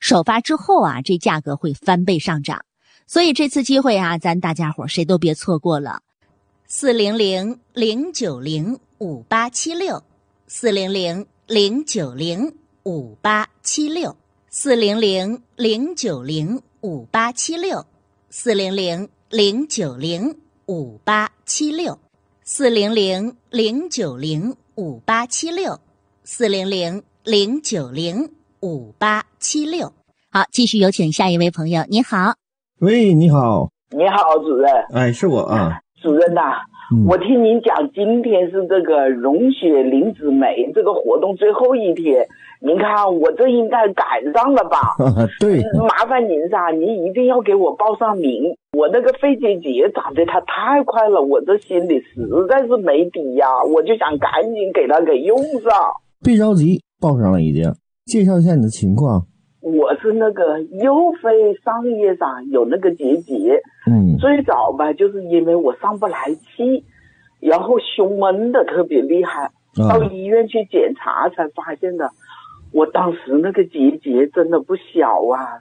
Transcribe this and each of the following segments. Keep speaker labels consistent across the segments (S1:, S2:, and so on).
S1: 首发之后啊，这价格会翻倍上涨。所以这次机会啊，咱大家伙谁都别错过了。400-090-5876，400-090-5876，400-090-5876。好，继续有请下一位朋友。你好。
S2: 喂，你好。
S3: 你好，主任。
S2: 哎，是我啊。
S3: 主任呐，我听您讲今天是这个溶血磷脂酶这个活动最后一天，您看我这应该赶上了吧？
S2: 对。
S3: 麻烦您噻，您一定要给我报上名。我那个肺结节长得它太快了，我这心里实在是没底呀，我就想赶紧给它给用上。
S2: 别着急，报上了已经。介绍一下你的情况。
S3: 我是那个右肺上叶上有那个结节，最早吧就是因为我上不来气，然后胸闷的特别厉害，到医院去检查才发现的。我当时那个结节真的不小啊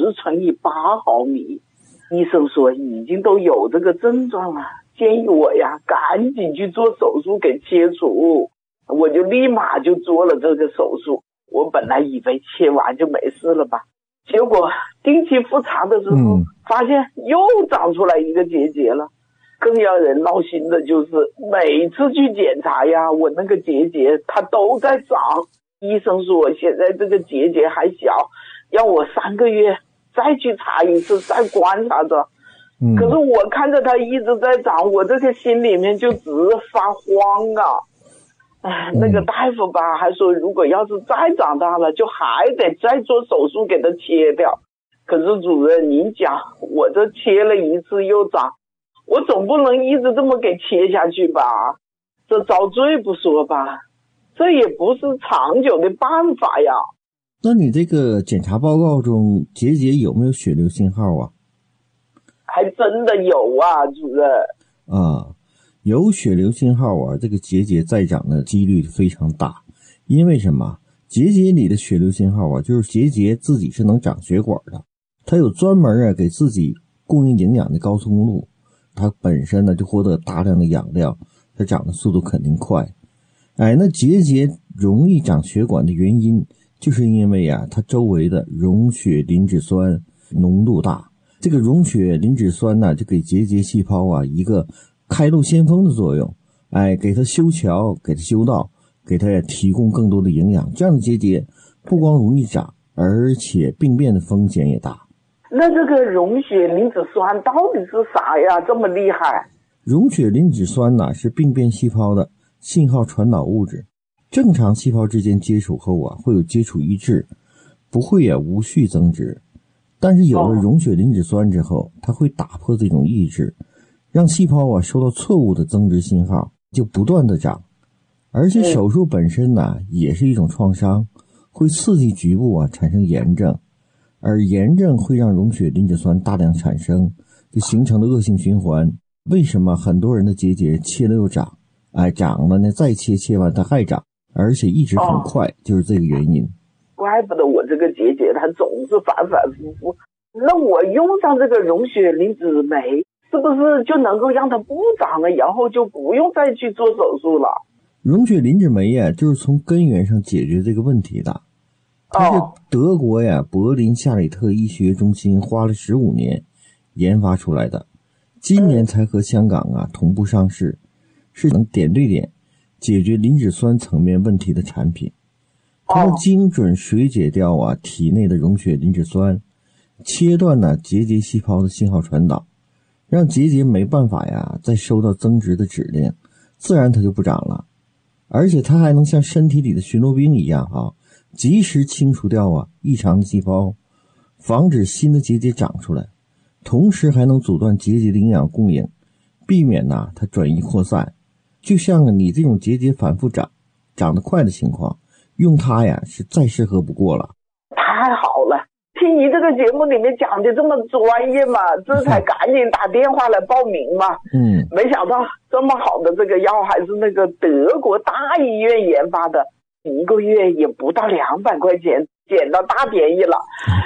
S3: ，10×8毫米，医生说已经都有这个症状了，建议我呀赶紧去做手术给切除，我就立马就做了这个手术。我本来以为切完就没事了吧，结果定期复查的时候，发现又长出来一个结节了。更让人闹心的就是每次去检查呀，我那个结节它都在长。医生说现在这个结节还小，要我3个月再去查一次，再观察着。可是我看着它一直在长，我这个心里面就直发慌啊。那个大夫吧还说如果要是再长大了就还得再做手术给它切掉。可是主任您讲我这切了一次又长，我总不能一直这么给切下去吧，这遭罪不说吧，这也不是长久的办法呀。
S2: 那你这个检查报告中结节有没有血流信号啊？
S3: 还真的有啊，主任。
S2: 有血流信号啊，这个结节再长的几率非常大。因为什么？结节里的血流信号啊，就是结节自己是能长血管的，它有专门给自己供应营养的高速公路，它本身呢就获得大量的养料，它长的速度肯定快。那结节容易长血管的原因，就是因为它周围的溶血磷脂酸浓度大。这个溶血磷脂酸呢，就给结节细胞一个开路先锋的作用，给它修桥，给它修道，给它也提供更多的营养。这样的结节不光容易长，而且病变的风险也大。
S3: 那这个溶血磷脂酸到底是啥呀？这么厉害？
S2: 溶血磷脂酸呢，是病变细胞的信号传导物质。正常细胞之间接触后会有接触一致，不会无序增殖。但是有了溶血磷脂酸之后，它会打破这种抑制，让细胞收到错误的增殖信号，就不断的长。而且手术本身呢，也是一种创伤，会刺激局部产生炎症，而炎症会让溶血磷脂酸大量产生，就形成了恶性循环。为什么很多人的结节切了又长，长了呢再切，切完它还长，而且一直很快，就是这个原因。
S3: 怪不得我这个结节它总是反反复复。那我用上这个溶血磷脂酶是不是就能够让它不长了，然后就不用再去做手术了？
S2: 溶血磷脂酶就是从根源上解决这个问题的。它是德国柏林夏里特医学中心花了15年研发出来的，今年才和香港同步上市，是能点对点解决磷脂酸层面问题的产品。它能精准水解掉体内的溶血磷脂酸，切断结节细胞的信号传导，让结节没办法再收到增殖的指令，自然它就不长了。而且它还能像身体里的巡逻兵一样及时清除掉异常的细胞，防止新的结节长出来，同时还能阻断结节的营养供应，避免它转移扩散。就像你这种结节反复长得快的情况，用它是再适合不过了。
S3: 太好了，听你这个节目里面讲的这么专业嘛，这才赶紧打电话来报名嘛。没想到这么好的这个药还是那个德国大医院研发的，1个月也不到200块钱，捡到大便宜了。